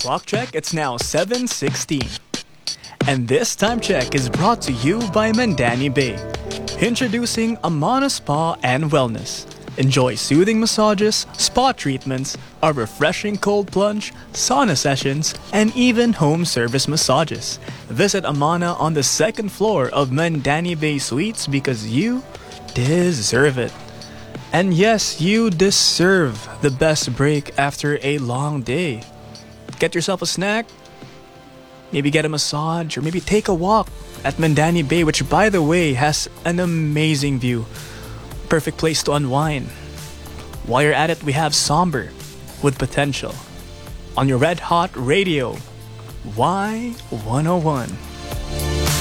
Clock check, it's now 7:16. And this time check is brought to you by Mandani Bay. Introducing Amana Spa and Wellness. Enjoy soothing massages, spa treatments, a refreshing cold plunge, sauna sessions, and even home service massages. Visit Amana on the second floor of Mandani Bay Suites because you deserve it. And yes, you deserve the best break after a long day. Get yourself a snack, maybe get a massage, or maybe take a walk at Mandani Bay, which by the way has an amazing view. Perfect place to unwind. While you're at it, we have Somber with Potential on your Red Hot Radio Y101.